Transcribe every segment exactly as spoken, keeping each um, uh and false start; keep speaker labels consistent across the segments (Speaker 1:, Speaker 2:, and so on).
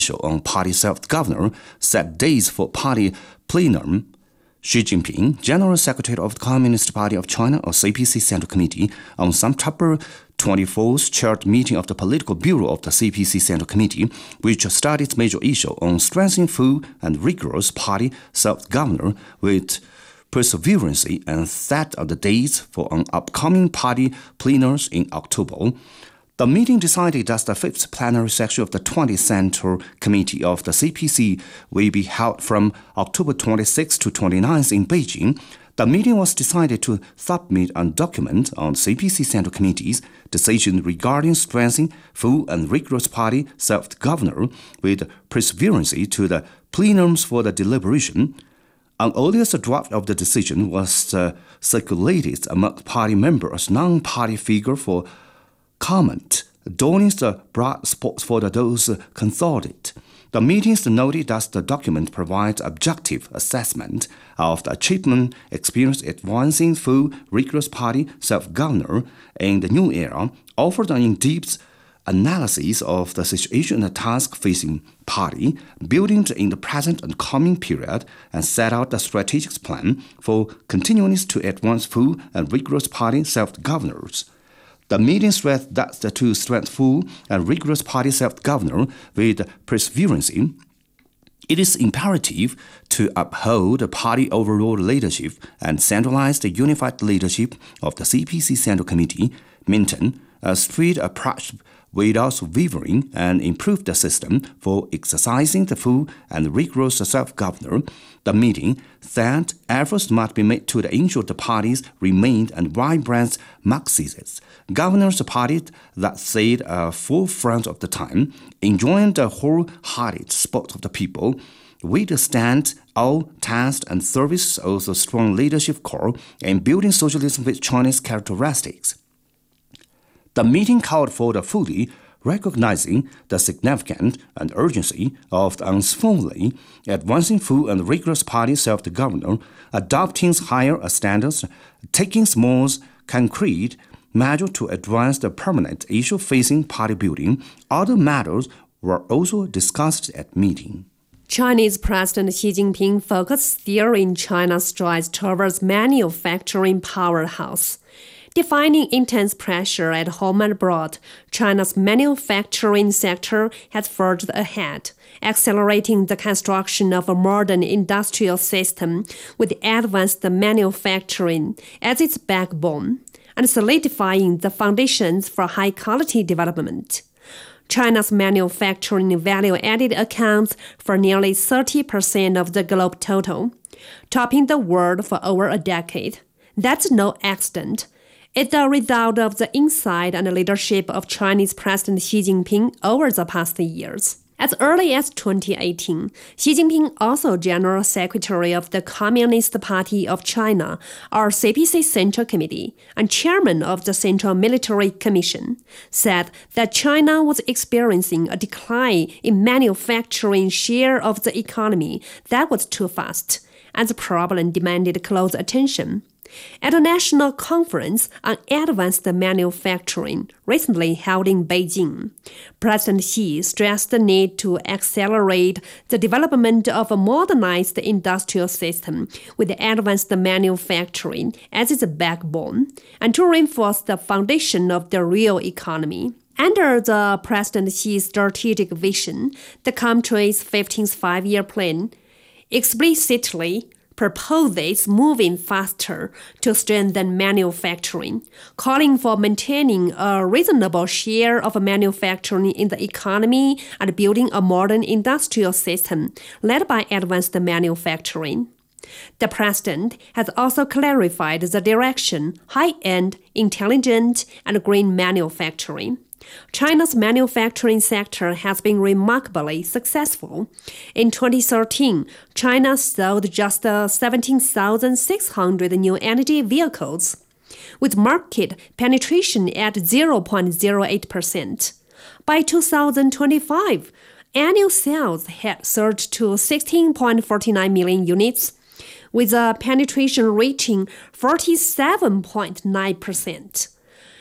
Speaker 1: on party self-governor set days for party plenum. Xi Jinping, General Secretary of the Communist Party of China, or C P C Central Committee, on September twenty-fourth chaired meeting of the Political Bureau of the C P C Central Committee, which studied its major issue on strengthening full and rigorous party self-governor with perseverance and set the dates for an upcoming party plenums in October. The meeting decided that the fifth plenary session of the twentieth Central Committee of the C P C will be held from October twenty-sixth to twenty-ninth in Beijing. The meeting was decided to submit a document on C P C Central Committee's decision regarding strengthening full and rigorous party self-governor with perseverance to the plenums for the deliberation. An earliest draft of the decision was uh, circulated among party members, non-party figure for comment, donning the broad support for those consulted. The meetings noted that the document provides objective assessment of the achievement experienced advancing full, rigorous party self-governor in the new era, offered an in-depth analysis of the situation and the task facing party, building in the present and coming period, and set out the strategic plan for continuing to advance full and rigorous party self-governors. The meeting stressed that the to strengthen full and rigorous party self-governor with perseverance, it is imperative to uphold the party overall leadership and centralize the unified leadership of the C P C Central Committee, maintain a strict approach without wavering, and improve the system for exercising the full and rigorous self-governor. The meeting said efforts must be made to ensure the parties remained and vibrant Marxists. Governors the party that stayed at forefront of the time, enjoying the wholehearted support of the people, withstand all tests and service of a strong leadership core and building socialism with Chinese characteristics. The meeting called for the fully recognizing the significance and urgency of the unfolding, advancing full and rigorous party self-governor, adopting higher standards, taking small, concrete measures to advance the permanent issue facing party building. Other matters were also discussed at meeting.
Speaker 2: Chinese President Xi Jinping focused steering China's strides towards manufacturing powerhouse. Defining intense pressure at home and abroad, China's manufacturing sector has forged ahead, accelerating the construction of a modern industrial system with advanced manufacturing as its backbone, and solidifying the foundations for high-quality development. China's manufacturing value added accounts for nearly thirty percent of the globe total, topping the world for over a decade. That's no accident. It's the result of the insight and leadership of Chinese President Xi Jinping over the past years. As early as twenty eighteen, Xi Jinping, also General Secretary of the Communist Party of China, or C P C Central Committee, and Chairman of the Central Military Commission, said that China was experiencing a decline in manufacturing share of the economy that was too fast, and the problem demanded close attention. At a national conference on advanced manufacturing recently held in Beijing, President Xi stressed the need to accelerate the development of a modernized industrial system with advanced manufacturing as its backbone and to reinforce the foundation of the real economy. Under the President Xi's strategic vision, the country's fifteenth five-year plan explicitly proposes moving faster to strengthen manufacturing, calling for maintaining a reasonable share of manufacturing in the economy and building a modern industrial system led by advanced manufacturing. The president has also clarified the direction high-end, intelligent, and green manufacturing. China's manufacturing sector has been remarkably successful. In twenty thirteen, China sold just seventeen thousand six hundred new energy vehicles, with market penetration at zero point zero eight percent. By two thousand twenty-five, annual sales had surged to sixteen point four nine million units, with a penetration reaching forty-seven point nine percent.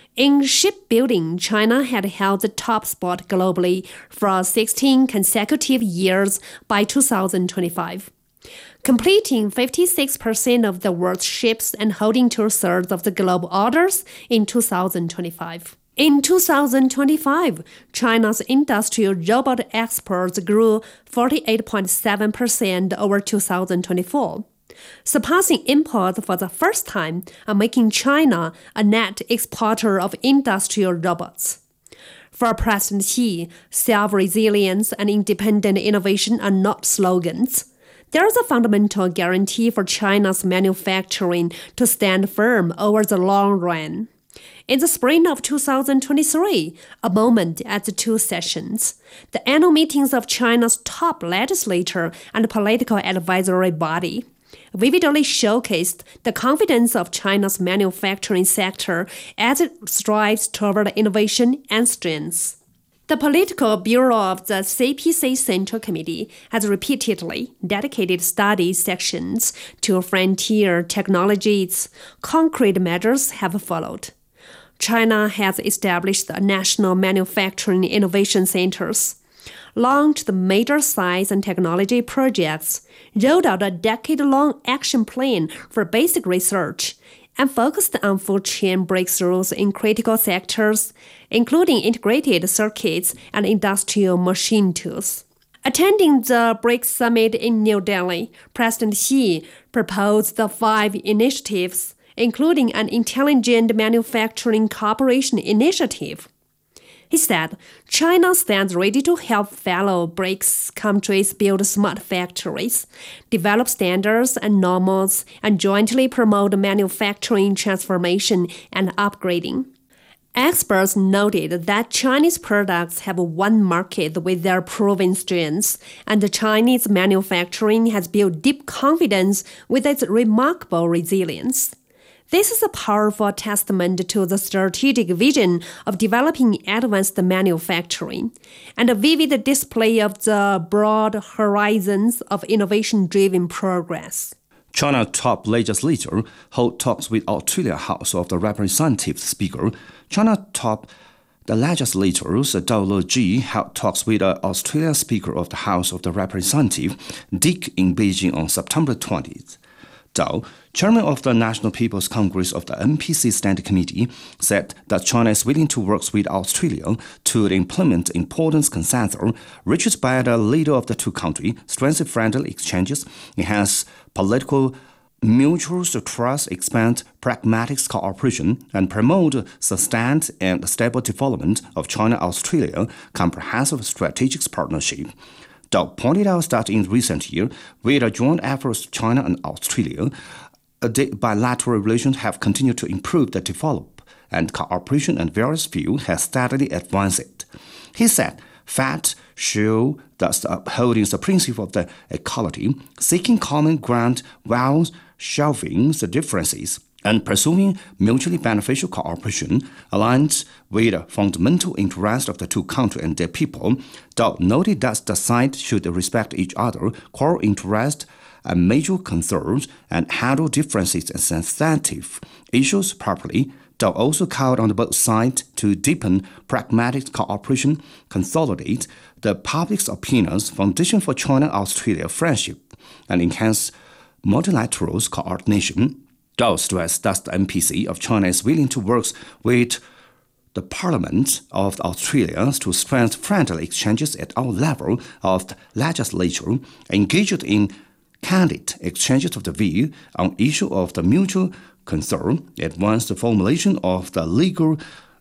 Speaker 2: In shipbuilding, China had held the top spot globally for sixteen consecutive years by two thousand twenty-five, completing fifty-six percent of the world's ships and holding two-thirds of the global orders in two thousand twenty-five. In two thousand twenty-five, China's industrial robot exports grew forty-eight point seven percent over two thousand twenty-four. Surpassing imports for the first time and making China a net exporter of industrial robots. For President Xi, self-resilience and independent innovation are not slogans. There is a fundamental guarantee for China's manufacturing to stand firm over the long run. In the spring of two thousand twenty-three, a moment at the two sessions, the annual meetings of China's top legislature and political advisory body vividly showcased the confidence of China's manufacturing sector as it strives toward innovation and strength. The Political Bureau of the C P C Central Committee has repeatedly dedicated study sections to frontier technologies. Concrete measures have followed. China has established national manufacturing innovation centers, launched major science and technology projects, rolled out a decade-long action plan for basic research, and focused on food chain breakthroughs in critical sectors, including integrated circuits and industrial machine tools. Attending the BRICS Summit in New Delhi, President Xi proposed the five initiatives, including an intelligent manufacturing cooperation initiative. He said, China stands ready to help fellow BRICS countries build smart factories, develop standards and norms, and jointly promote manufacturing transformation and upgrading. Experts noted that Chinese products have one market with their proven strengths, and the Chinese manufacturing has built deep confidence with its remarkable resilience. This is a powerful testament to the strategic vision of developing advanced manufacturing and a vivid display of the broad horizons of innovation-driven progress.
Speaker 1: China top legislator hold talks with Australia House of the Representatives Speaker. China top the legislators Dao Leji held talks with the Australia Speaker of the House of the Representatives, Dick, in Beijing on September twentieth. Dao, chairman of the National People's Congress of the N P C Standing Committee, said that China is willing to work with Australia to implement important consensus reached by the leader of the two countries, strengthen friendly exchanges, enhance political mutual trust, expand pragmatic cooperation, and promote sustained and stable development of China-Australia comprehensive strategic partnership. Dao pointed out that in recent years, with the joint efforts of China and Australia, the bilateral relations have continued to improve and develop, and cooperation in various fields has steadily advanced. He said, facts show that upholding the principle of the equality, seeking common ground while shelving the differences, and pursuing mutually beneficial cooperation aligns with the fundamental interests of the two countries and their people. Dao noted that the sides should respect each other's core interests and major concerns and handle differences and sensitive issues properly. Dao also called on both sides to deepen pragmatic cooperation, consolidate the public's opinions, foundation for China-Australia friendship, and enhance multilateral coordination. Dao stressed that the N P C of China is willing to work with the Parliament of Australia to strengthen friendly exchanges at all levels of the legislature, engaged in candid exchanges of the view on issues of the mutual concern, advance the formulation of the legal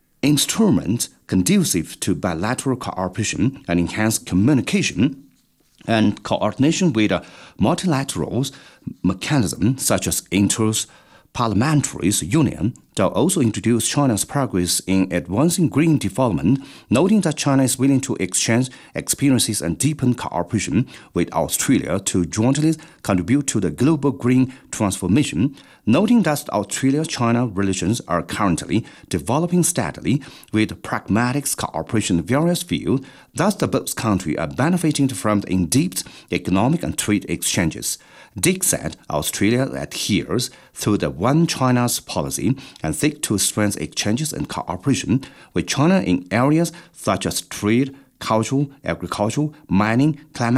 Speaker 1: instrument conducive to bilateral cooperation, and enhance communication and coordination with a multilateral mechanism such as inter-parliamentary union. Dao also introduced China's progress in advancing green development, noting that China is willing to exchange experiences and deepen cooperation with Australia to jointly contribute to the global green transformation, noting that Australia-China relations are currently developing steadily with pragmatic cooperation in various fields. Thus, the both countries are benefiting from the in-depth economic and trade exchanges. Dick said Australia adheres to the One China's policy and seeks to strengthen exchanges and cooperation with China in areas such as trade, cultural, agricultural, mining, climate